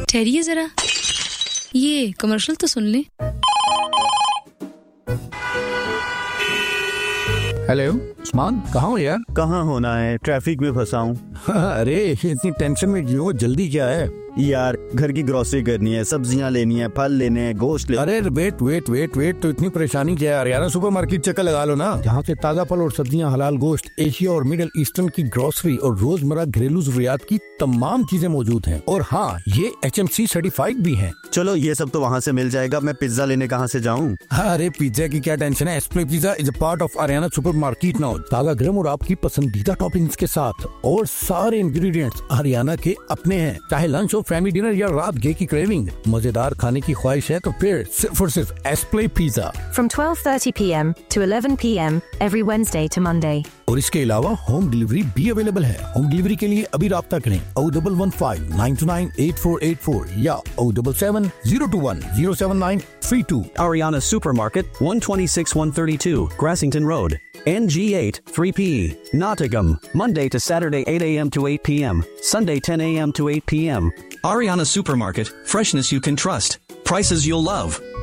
ठहरिए जरा, ये कमर्शियल तो सुन लें। हेलो उस्मान, कहाँ हो यार? कहाँ होना है, ट्रैफिक में फंसा हूँ। अरे इतनी टेंशन में क्यों? जल्दी क्या है? यार घर की ग्रोसरी करनी है, सब्जियाँ लेनी है, फल लेने हैं, गोश्त लेना। अरे वेट, तो इतनी परेशानी क्या है? हरियाणा सुपरमार्केट चक्कर लगा लो ना, जहाँ से ताजा फल और सब्जियाँ, हलाल गोश्त, एशिया और मिडिल ईस्टर्न की ग्रोसरी और रोजमर्रा घरेलू जरूरियात की तमाम चीजें मौजूद हैं। और हाँ, ये HMC सर्टिफाइड भी हैं। चलो ये सब तो वहाँ से मिल जाएगा, मैं पिज्जा लेने कहाँ से जाऊँ? अरे पिज्जा की क्या टेंशन है, एस्प्ले pizza is a part of Haryana supermarket now. ताजा गरम और आपकी पसंदीदा टॉपिंग्स के साथ, और सारे इंग्रेडिएंट्स हरियाणा के अपने हैं। चाहे लंच हो, फैमिली डिनर या रात गे की क्रेविंग, मजेदार खाने की ख्वाहिश है तो फिर सिर्फ और सिर्फ एस्प्ले pizza. From 12:30 p.m. to 11 p.m. every Wednesday to Monday. और इसके अलावा होम डिलीवरी भी अवेलेबल है। होम डिलीवरी के लिए अभी राब्ता करें 0115 929 8484 या 077 021 07932। Ariana Supermarket, 126-132, Grassington Road, NG8 3P, Nottingham, Monday to Saturday 8 a.m. to 8 p.m., Sunday 10 a.m. to 8 p.m. Ariana Supermarket, freshness you can trust, prices you'll love.